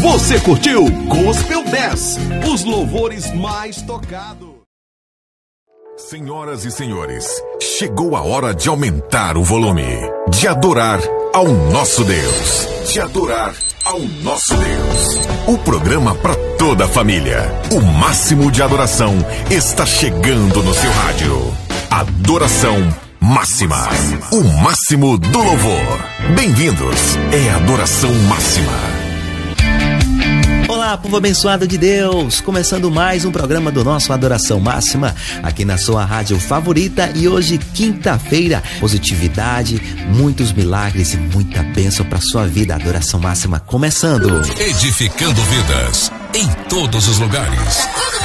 Você curtiu Gospel 10, os louvores mais tocados. Senhoras e senhores, chegou a hora de aumentar o volume, de adorar ao nosso Deus, de adorar ao nosso Deus. O programa para toda a família, o máximo de adoração está chegando no seu rádio. Adoração Máxima, o máximo do louvor. Bem-vindos, é Adoração Máxima. Olá, povo abençoado de Deus, começando mais um programa do nosso Adoração Máxima, aqui na sua rádio favorita. E hoje, quinta-feira, positividade, muitos milagres e muita bênção para sua vida. Adoração Máxima começando. Edificando vidas em todos os lugares.